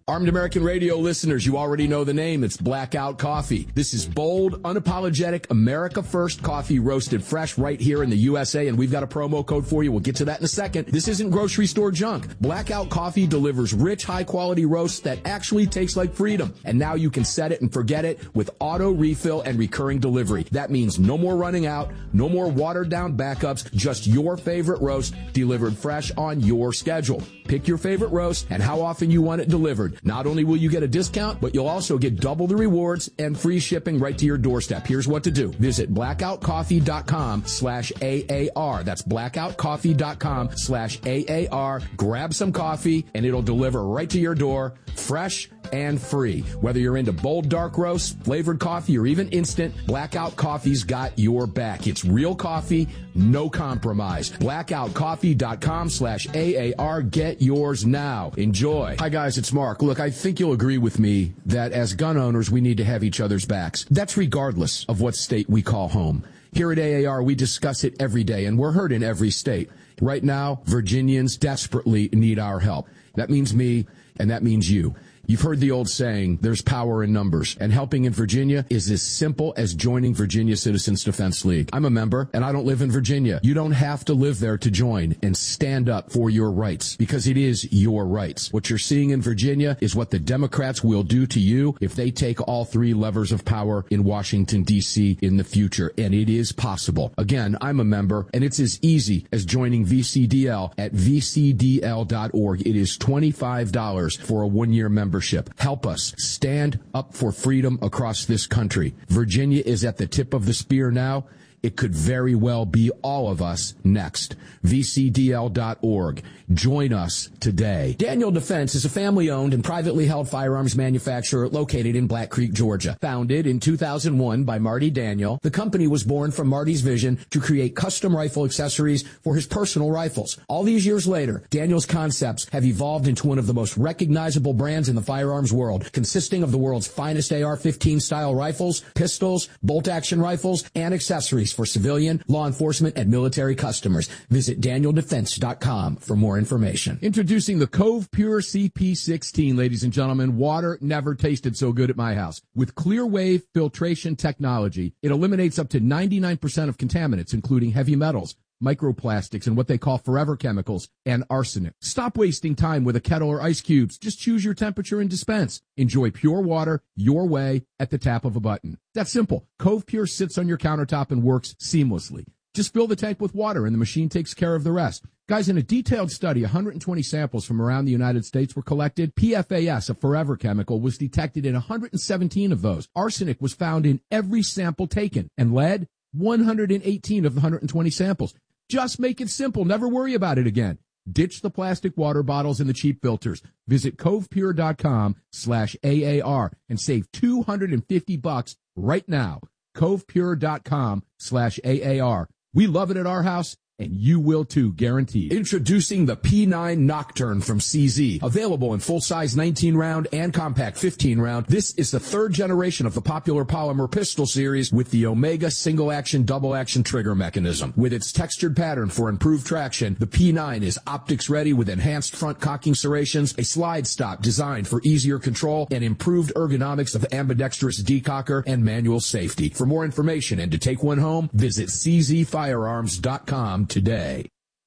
Armed American Radio listeners, you already know the name. It's Blackout Coffee. This is bold, unapologetic, America First coffee roasted fresh right here in the USA, and we've got a promo code for you. We'll get to that in a second. This isn't grocery store junk. Blackout Coffee delivers rich, high-quality roasts that actually taste like freedom. And now you can set it and forget it with auto refill and recurring delivery. That means no more running out, no more watered-down backups, just your favorite roast delivered fresh on your schedule. Pick your favorite roast and how often you want it delivered. Not only will you get a discount, but you'll also get double the rewards and free shipping right to your doorstep. Here's what to do. Visit blackoutcoffee.com/AAR. That's blackoutcoffee.com/AAR. Grab some coffee and it'll deliver right to your door, fresh and free. Whether you're into bold dark roasts, flavored coffee, or even instant, Blackout Coffee's got your back. It's real coffee, no compromise. blackoutcoffee.com/AAR. Get yours now. Enjoy. Hi guys, it's Mark. Look, I think you'll agree with me that as gun owners, we need to have each other's backs. That's regardless of what state we call home. Here at AAR, we discuss it every day, and we're heard in every state. Right now, Virginians desperately need our help. That means me, and that means you. You've heard the old saying, there's power in numbers, and helping in Virginia is as simple as joining Virginia Citizens Defense League. I'm a member, and I don't live in Virginia. You don't have to live there to join and stand up for your rights, because it is your rights. What you're seeing in Virginia is what the Democrats will do to you if they take all three levers of power in Washington, D.C. in the future, and it is possible. Again, I'm a member, and it's as easy as joining VCDL at vcdl.org. It is $25 for a one-year membership. Help us stand up for freedom across this country. Virginia is at the tip of the spear now. It could very well be all of us next. VCDL.org. Join us today. Daniel Defense is a family-owned and privately held firearms manufacturer located in Black Creek, Georgia. Founded in 2001 by Marty Daniel, the company was born from Marty's vision to create custom rifle accessories for his personal rifles. All these years later, Daniel's concepts have evolved into one of the most recognizable brands in the firearms world, consisting of the world's finest AR-15 style rifles, pistols, bolt-action rifles, and accessories for civilian, law enforcement, and military customers. Visit DanielDefense.com for more information. Introducing the Cove Pure CP16, ladies and gentlemen. Water never tasted so good at my house. With clear wave filtration technology, it eliminates up to 99% of contaminants, including heavy metals, microplastics, and what they call forever chemicals, and arsenic. Stop wasting time with a kettle or ice cubes. Just choose your temperature and dispense. Enjoy pure water your way at the tap of a button. That's simple. Cove Pure sits on your countertop and works seamlessly. Just fill the tank with water and the machine takes care of the rest. Guys, in a detailed study, 120 samples from around the United States were collected. PFAS, a forever chemical, was detected in 117 of those. Arsenic was found in every sample taken, and lead, 118 of the 120 samples. Just make it simple. Never worry about it again. Ditch the plastic water bottles and the cheap filters. Visit covepure.com/AAR and save $250 right now. covepure.com/AAR. We love it at our house, and you will too, guaranteed. Introducing the P9 Nocturne from CZ. Available in full-size 19-round and compact 15-round. This is the third generation of the popular polymer pistol series with the Omega single-action, double-action trigger mechanism. With its textured pattern for improved traction, the P9 is optics-ready with enhanced front cocking serrations, a slide stop designed for easier control, and improved ergonomics of ambidextrous decocker and manual safety. For more information and to take one home, visit czfirearms.com today.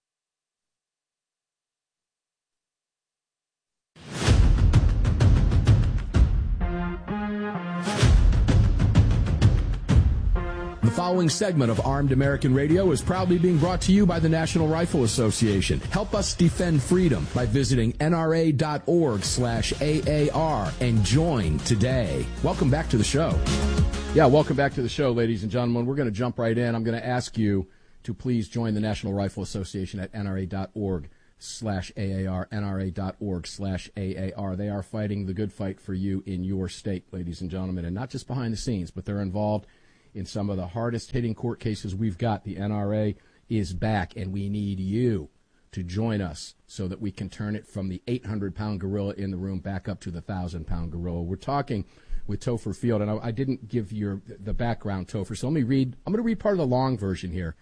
The following segment of Armed American Radio is proudly being brought to you by the National Rifle Association. Help us defend freedom by visiting nra.org/AAR and join today. Welcome back to the show. Welcome back to the show, ladies and gentlemen. We're going to jump right in. I'm going to ask you to please join the National Rifle Association at nra.org/AAR, nra.org/AAR. They are fighting the good fight for you in your state, ladies and gentlemen, and not just behind the scenes, but they're involved in some of the hardest-hitting court cases we've got. The NRA is back, and we need you to join us so that we can turn it from the 800-pound gorilla in the room back up to the 1,000-pound gorilla. We're talking with Topher Field, and I didn't give you the background, Topher, so let me read. I'm going to read part of the long version here,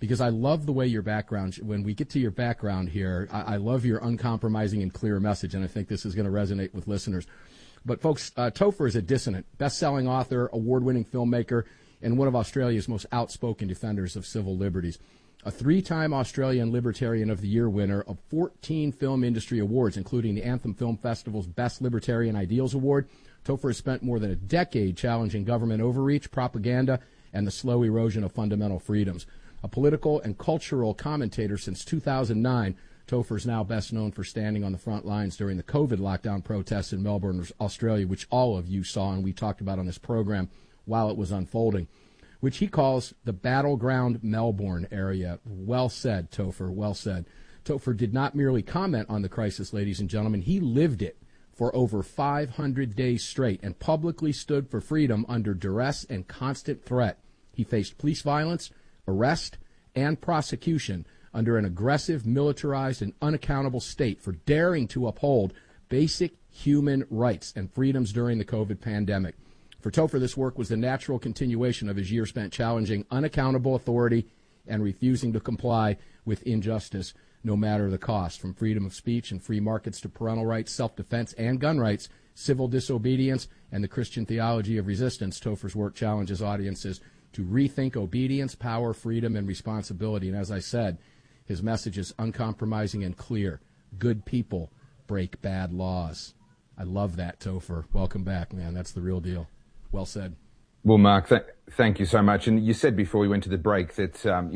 because I love the way your background, when we get to your background here, I love your uncompromising and clear message, and I think this is going to resonate with listeners. But folks, Topher is a dissident, best-selling author, award-winning filmmaker, and one of Australia's most outspoken defenders of civil liberties. A 3-time Australian Libertarian of the Year winner of 14 film industry awards, including the Anthem Film Festival's Best Libertarian Ideals Award. Topher has spent more than a decade challenging government overreach, propaganda, and the slow erosion of fundamental freedoms. A political and cultural commentator since 2009, Topher is now best known for standing on the front lines during the COVID lockdown protests in Melbourne, Australia, which all of you saw and we talked about on this program while it was unfolding, which he calls the battleground Melbourne area. Well said, Topher, well said. Topher did not merely comment on the crisis, ladies and gentlemen. He lived it for over 500 days straight and publicly stood for freedom under duress and constant threat. He faced police violence, arrest, and prosecution under an aggressive, militarized, and unaccountable state for daring to uphold basic human rights and freedoms during the COVID pandemic. For Topher, this work was the natural continuation of his year spent challenging unaccountable authority and refusing to comply with injustice, no matter the cost. From freedom of speech and free markets to parental rights, self-defense, and gun rights, civil disobedience, and the Christian theology of resistance, Topher's work challenges audiences to rethink obedience, power, freedom, and responsibility. And as I said, his message is uncompromising and clear. Good people break bad laws. I love that, Topher. Welcome back, man. That's the real deal. Well said. Well, Mark, thank you so much. And you said before we went to the break that,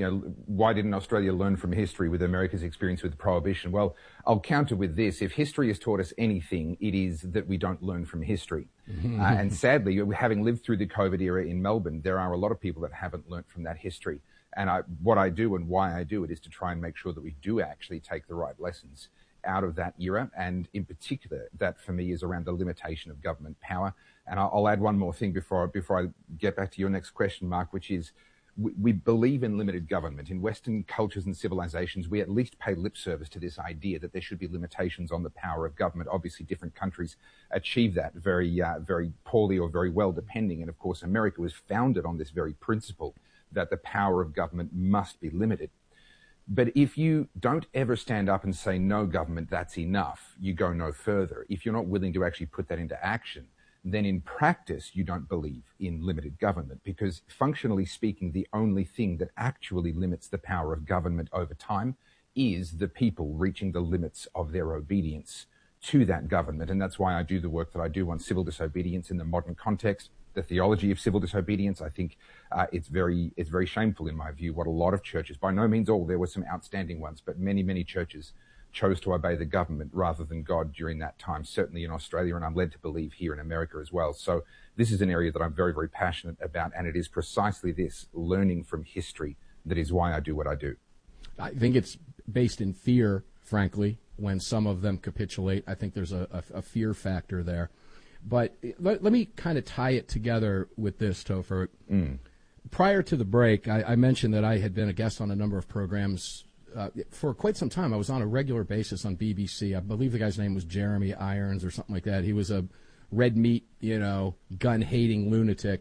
why didn't Australia learn from history with America's experience with Prohibition? Well, I'll counter with this. If history has taught us anything, it is that we don't learn from history. And sadly, having lived through the COVID era in Melbourne, there are a lot of people that haven't learnt from that history. And what I do and why I do it is to try and make sure that we do actually take the right lessons out of that era. And in particular, that for me is around the limitation of government power. And I'll add one more thing before I get back to your next question, Mark, which is we believe in limited government. In Western cultures and civilizations, we at least pay lip service to this idea that there should be limitations on the power of government. Obviously, different countries achieve that very poorly or very well, depending. And of course, America was founded on this very principle that the power of government must be limited. But if you don't ever stand up and say, no, government, that's enough, you go no further. If you're not willing to actually put that into action, then in practice, you don't believe in limited government, because functionally speaking, the only thing that actually limits the power of government over time is the people reaching the limits of their obedience to that government. And that's why I do the work that I do on civil disobedience in the modern context, the theology of civil disobedience. I think it's very shameful in my view what a lot of churches, by no means all, there were some outstanding ones, but many churches chose to obey the government rather than God during that time, certainly in Australia, and I'm led to believe here in America as well. So this is an area that I'm very passionate about, and it is precisely this, learning from history, that is why I do what I do. I think it's based in fear, frankly, when some of them capitulate. I think there's a fear factor there. But let me kind of tie it together with this, Topher. Prior to the break, I mentioned that I had been a guest on a number of programs for quite some time. I was on a regular basis on BBC. I believe the guy's name was Jeremy Irons or something like that. He was a red meat, gun-hating lunatic.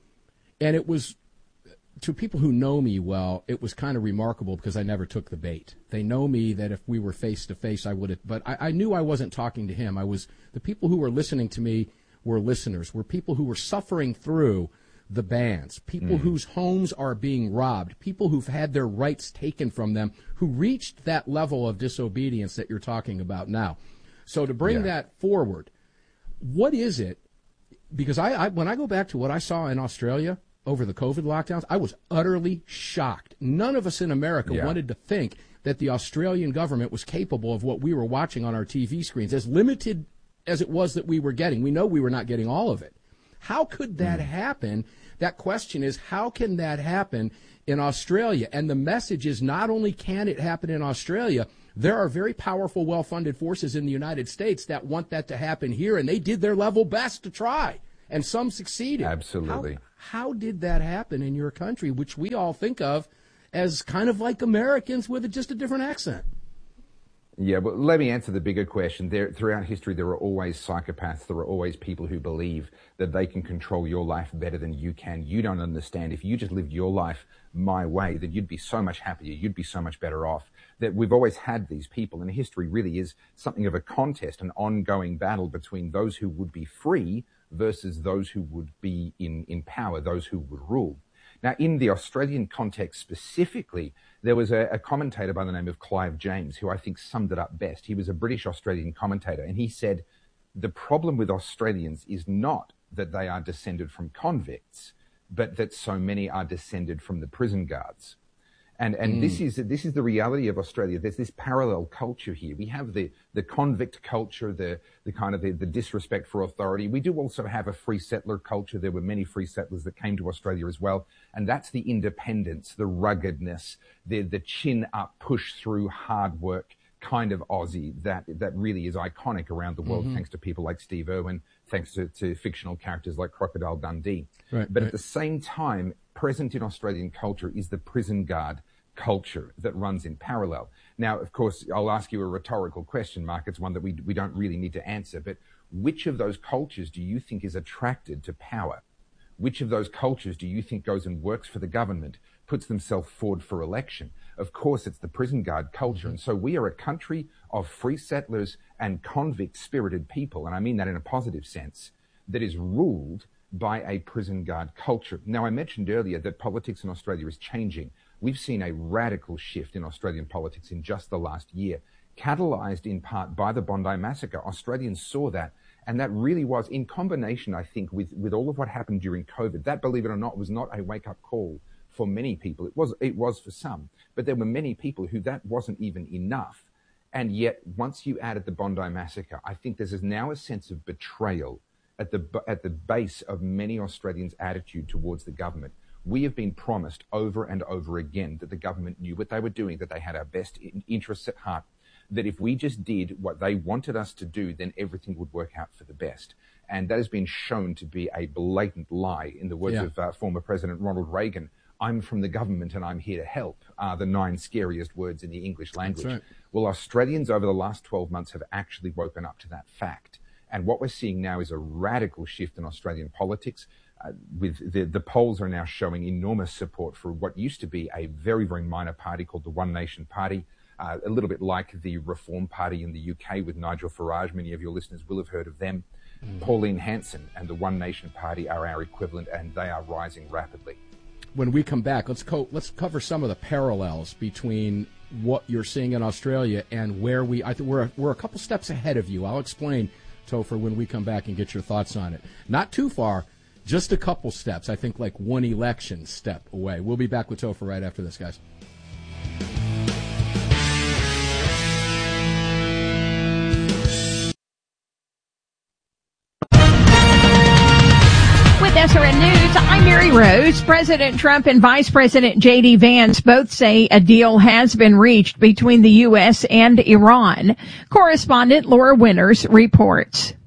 And it was, to people who know me well, it was kind of remarkable because I never took the bait. They know me that if we were face-to-face, I would have, but I knew I wasn't talking to him. The people who were listening to me were listeners, were people who were suffering through the bans, people whose homes are being robbed, people who've had their rights taken from them, who reached that level of disobedience that you're talking about now. So to bring that forward, what is it? Because when I go back to what I saw in Australia over the COVID lockdowns, I was utterly shocked. None of us in America wanted to think that the Australian government was capable of what we were watching on our TV screens, as limited as it was that we were getting. We know we were not getting all of it. How could that happen? That question is, how can that happen in Australia? And the message is, not only can it happen in Australia, there are very powerful, well-funded forces in the United States that want that to happen here, and they did their level best to try, and some succeeded. Absolutely. How did that happen in your country, which we all think of as kind of like Americans with just a different accent? Yeah, well, let me answer the bigger question. Throughout history, there are always psychopaths. There are always people who believe that they can control your life better than you can. You don't understand. If you just lived your life my way, then you'd be so much happier. You'd be so much better off. That we've always had these people, and history really is something of a contest, an ongoing battle between those who would be free versus those who would be in power, those who would rule. Now, in the Australian context specifically, there was a commentator by the name of Clive James who I think summed it up best. He was a British-Australian commentator, and he said, the problem with Australians is not that they are descended from convicts, but that so many are descended from the prison guards. And this is the reality of Australia. There's this parallel culture here. We have the convict culture, the kind of the disrespect for authority. We do also have a free settler culture. There were many free settlers that came to Australia as well. And that's the independence, the ruggedness, the chin up, push through, hard work kind of Aussie that really is iconic around the world, thanks to people like Steve Irwin, thanks to fictional characters like Crocodile Dundee. But at the same time, present in Australian culture is the prison guard culture that runs in parallel. Now, of course, I'll ask you a rhetorical question, Mark. It's one that we don't really need to answer, but which of those cultures do you think is attracted to power? Which of those cultures do you think goes and works for the government, puts themselves forward for election? Of course, it's the prison guard culture. And so we are a country of free settlers and convict-spirited people, and I mean that in a positive sense, that is ruled by a prison guard culture. Now, I mentioned earlier that politics in Australia is changing. We've seen a radical shift in Australian politics in just the last year, catalyzed in part by the Bondi Massacre. Australians saw that, and that really was, in combination, I think, with all of what happened during COVID. That, believe it or not, was not a wake-up call for many people. It was for some, but there were many people who that wasn't even enough. And yet, once you added the Bondi Massacre, I think there's now a sense of betrayal at the base of many Australians' attitude towards the government. We have been promised over and over again that the government knew what they were doing, that they had our best interests at heart, that if we just did what they wanted us to do, then everything would work out for the best. And that has been shown to be a blatant lie. In the words of former President Ronald Reagan, "I'm from the government and I'm here to help," are the 9 scariest words in the English language. That's right. Well, Australians over the last 12 months have actually woken up to that fact. And what we're seeing now is a radical shift in Australian politics. With the polls are now showing enormous support for what used to be a very, very minor party called the One Nation Party, a little bit like the Reform Party in the UK with Nigel Farage. Many of your listeners will have heard of them. Pauline Hanson and the One Nation Party are our equivalent, and they are rising rapidly. When we come back, let's cover some of the parallels between what you're seeing in Australia and where I think we're a couple steps ahead of you. I'll explain, Topher, when we come back and get your thoughts on it. Not too far, just a couple steps. I think like one election step away. We'll be back with Topher right after this, guys. SRN News, I'm Mary Rose. President Trump and Vice President J.D. Vance both say a deal has been reached between the U.S. and Iran. Correspondent Laura Winters reports.